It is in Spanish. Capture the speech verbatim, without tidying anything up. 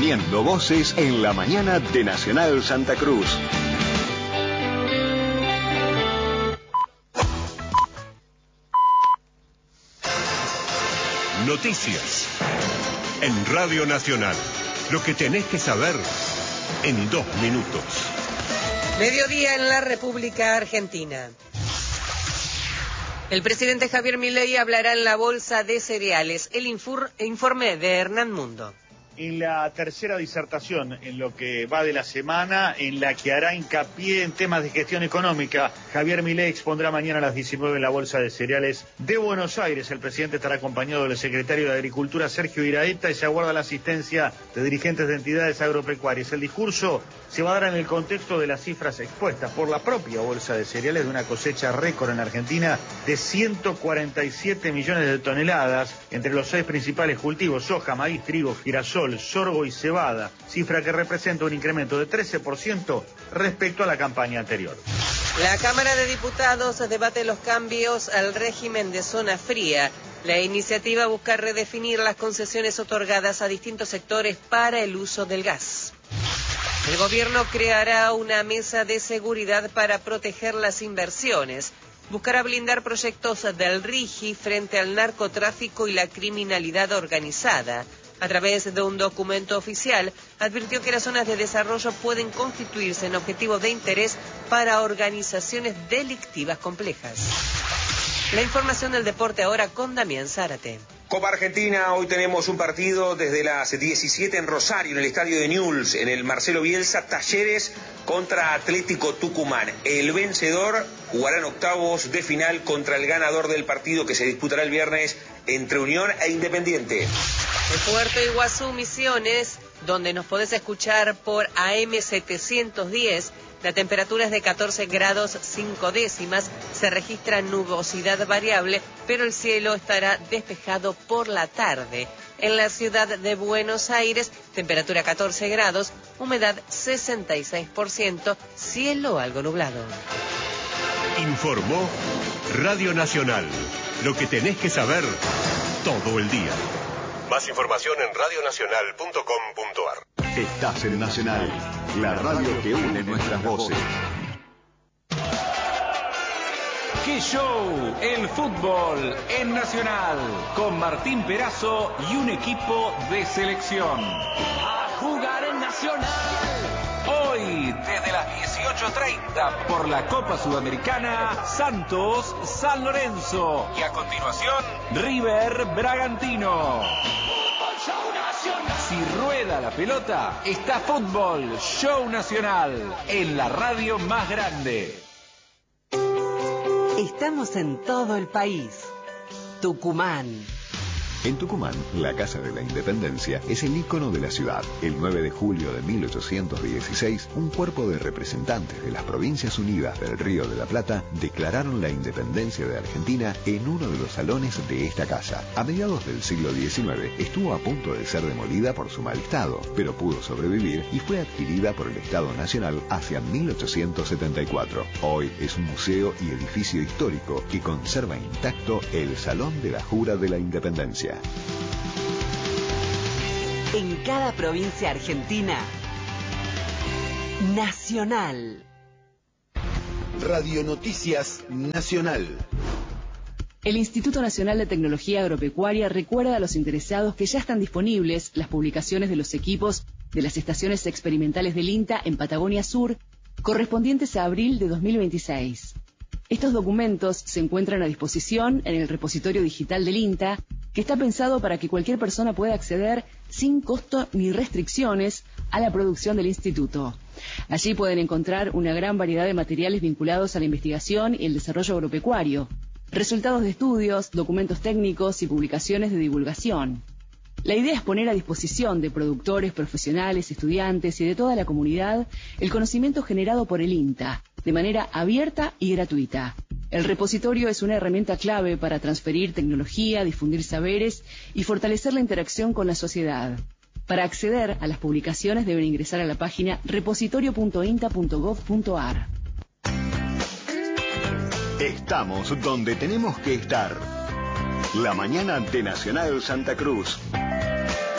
Uniendo voces en la mañana de Nacional Santa Cruz. Noticias en Radio Nacional. Lo que tenés que saber en dos minutos. Mediodía en la República Argentina. El presidente Javier Milei hablará en la Bolsa de Cereales. El infor- informe de Hernán Mundo. En la tercera disertación, en lo que va de la semana, en la que hará hincapié en temas de gestión económica, Javier Milei expondrá mañana a las diecinueve en la Bolsa de Cereales de Buenos Aires. El presidente estará acompañado del secretario de Agricultura, Sergio Iraeta, y se aguarda la asistencia de dirigentes de entidades agropecuarias. El discurso se va a dar en el contexto de las cifras expuestas por la propia Bolsa de Cereales de una cosecha récord en Argentina de ciento cuarenta y siete millones de toneladas entre los seis principales cultivos: soja, maíz, trigo, girasol, sorgo y cebada, cifra que representa un incremento de trece por ciento respecto a la campaña anterior. La Cámara de Diputados debate los cambios al régimen de zona fría. La iniciativa busca redefinir las concesiones otorgadas a distintos sectores para el uso del gas. El gobierno creará una mesa de seguridad para proteger las inversiones. Buscará blindar proyectos del RIGI frente al narcotráfico y la criminalidad organizada. A través de un documento oficial, advirtió que las zonas de desarrollo pueden constituirse en objetivo de interés para organizaciones delictivas complejas. La información del deporte ahora con Damián Zárate. Copa Argentina, hoy tenemos un partido desde las diecisiete en Rosario, en el estadio de Newell's, en el Marcelo Bielsa, Talleres contra Atlético Tucumán. El vencedor jugará en octavos de final contra el ganador del partido que se disputará el viernes entre Unión e Independiente. En Puerto Iguazú, Misiones, donde nos podés escuchar por A M setecientos diez, la temperatura es de catorce grados cinco décimas, se registra nubosidad variable, pero el cielo estará despejado por la tarde. En la ciudad de Buenos Aires, temperatura catorce grados, humedad sesenta y seis por ciento, cielo algo nublado. Informó Radio Nacional. Lo que tenés que saber todo el día. Más información en radio nacional punto com punto a r. Estás en Nacional, la radio que une nuestras voces. ¡Qué show! El fútbol en Nacional, con Martín Perazo y un equipo de selección. ¡A jugar en Nacional! Hoy, desde las dieciocho treinta, por la Copa Sudamericana, Santos San Lorenzo. Y a continuación, River Bragantino. ¡Fútbol Show Nacional! Si rueda la pelota, está Fútbol Show Nacional, en la radio más grande. Estamos en todo el país. Tucumán. En Tucumán, la Casa de la Independencia es el ícono de la ciudad. El nueve de julio de mil ochocientos dieciséis, un cuerpo de representantes de las Provincias Unidas del Río de la Plata declararon la independencia de Argentina en uno de los salones de esta casa. A mediados del siglo diecinueve estuvo a punto de ser demolida por su mal estado, pero pudo sobrevivir y fue adquirida por el Estado Nacional hacia mil ochocientos setenta y cuatro. Hoy es un museo y edificio histórico que conserva intacto el Salón de la Jura de la Independencia. En cada provincia argentina, Nacional. Radio Noticias Nacional. El Instituto Nacional de Tecnología Agropecuaria recuerda a los interesados que ya están disponibles las publicaciones de los equipos de las estaciones experimentales del INTA en Patagonia Sur, correspondientes a abril de dos mil veintiséis. Estos documentos se encuentran a disposición en el repositorio digital del INTA, que está pensado para que cualquier persona pueda acceder sin costo ni restricciones a la producción del instituto. Allí pueden encontrar una gran variedad de materiales vinculados a la investigación y el desarrollo agropecuario, resultados de estudios, documentos técnicos y publicaciones de divulgación. La idea es poner a disposición de productores, profesionales, estudiantes y de toda la comunidad el conocimiento generado por el INTA, de manera abierta y gratuita. El repositorio es una herramienta clave para transferir tecnología, difundir saberes y fortalecer la interacción con la sociedad. Para acceder a las publicaciones deben ingresar a la página repositorio punto inta punto gov punto ar. Estamos donde tenemos que estar. La mañana de Nacional Santa Cruz.